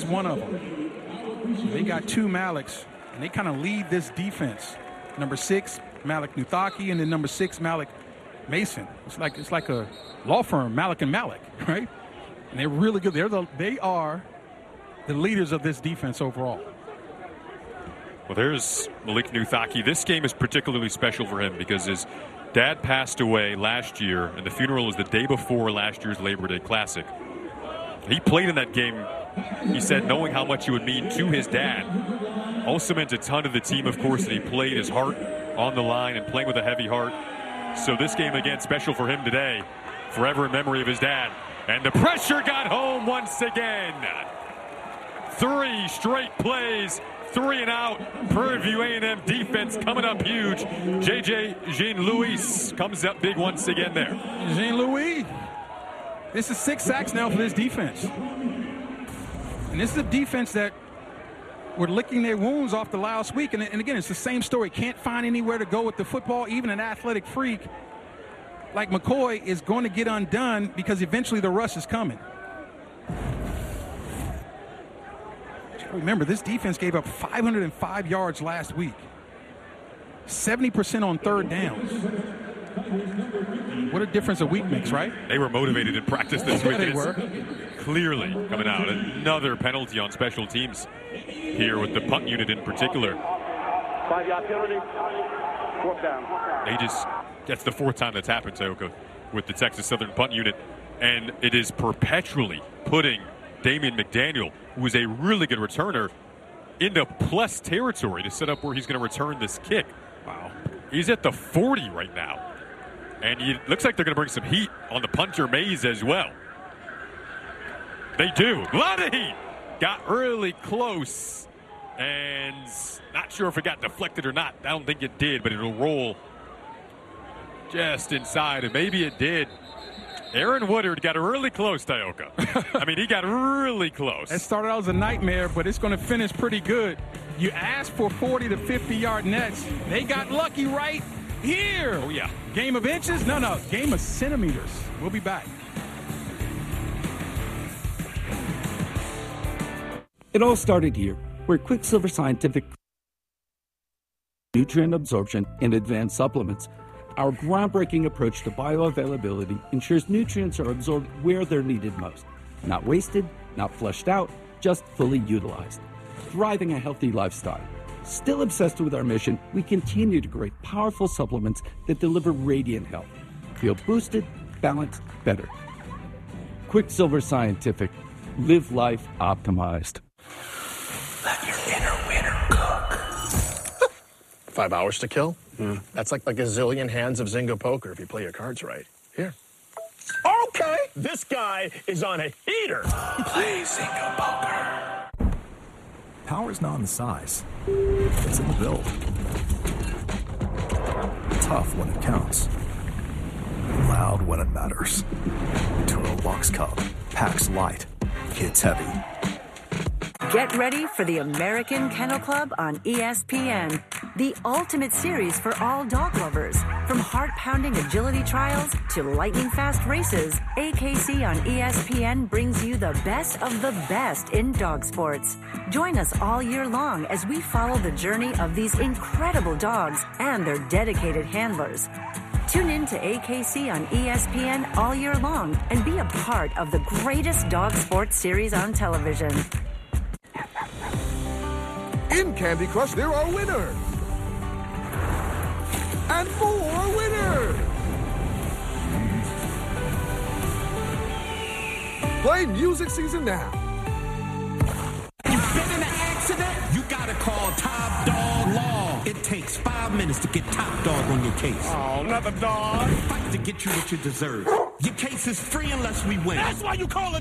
one of them. So they got two Maliks, and they kind of lead this defense. Number 6, Malik Nuthaki, and then number 6, Malik Mason. It's like a law firm, Malik and Malik, right? And they're really good. They are the leaders of this defense overall. Well, there's Malik Nuthaki. This game is particularly special for him because his dad passed away last year, and the funeral was the day before last year's Labor Day Classic. He played in that game, he said, knowing how much it would mean to his dad. Also meant a ton to the team, of course, and he played his heart on the line and playing with a heavy heart. So this game, again, special for him today, forever in memory of his dad. And the pressure got home once again. 3 straight plays, 3 and out. Prairie View A&M defense coming up huge. J.J. Jean-Louis comes up big once again there. Jean-Louis, this is 6 sacks now for this defense. And this is a defense that were licking their wounds off the last week. And again, it's the same story. Can't find anywhere to go with the football. Even an athletic freak like McCoy is going to get undone because eventually the rush is coming. Remember, this defense gave up 505 yards last week. 70% on third downs. What a difference a week makes, right? They were motivated in practice this week. They were. Clearly coming out. Another penalty on special teams here with the punt unit in particular. 5-yard penalty. 4th down. That's the 4th time that's happened, Tayoka, with the Texas Southern punt unit. And it is perpetually putting Damian McDaniel, who is a really good returner, into plus territory to set up where he's going to return this kick. Wow. He's at the 40 right now. And it looks like they're going to bring some heat on the punter Mays as well. They do. A lot of heat. Got really close. And not sure if it got deflected or not. I don't think it did, but it'll roll just inside. And maybe it did. Aaron Woodard got really close, Tayoka. I mean, he got really close. It started out as a nightmare, but it's going to finish pretty good. You asked for 40 to 50-yard nets. They got lucky right here. Oh, yeah. Game of inches? No. Game of centimeters. We'll be back. It all started here, where Quicksilver Scientific nutrient absorption in advanced supplements. Our groundbreaking approach to bioavailability ensures nutrients are absorbed where they're needed most. Not wasted, not flushed out, just fully utilized. Thriving a healthy lifestyle. Still obsessed with our mission, we continue to create powerful supplements that deliver radiant health. Feel boosted, balanced, better. Quicksilver Scientific. Live life optimized. Let your inner winner cook. 5 hours to kill? That's like a zillion hands of Zynga poker if you play your cards right. Here. Okay, this guy is on a heater. Play Zynga poker. Power's not in the size. It's in the build. Tough when it counts. Loud when it matters. Turo Box Cub. Packs light. Hits heavy. Get ready for the American Kennel Club on ESPN, the ultimate series for all dog lovers. From heart-pounding agility trials to lightning-fast races, AKC on ESPN brings you the best of the best in dog sports. Join us all year long as we follow the journey of these incredible dogs and their dedicated handlers. Tune in to AKC on ESPN all year long and be a part of the greatest dog sports series on television. In Candy Crush, there are winners. And more winners. Play Music Season now. You've been in an accident? You gotta call Top Dog Law. It takes 5 minutes to get Top Dog on your case. Oh, not the dog. Fight to get you what you deserve. Your case is free unless we win. That's why you call it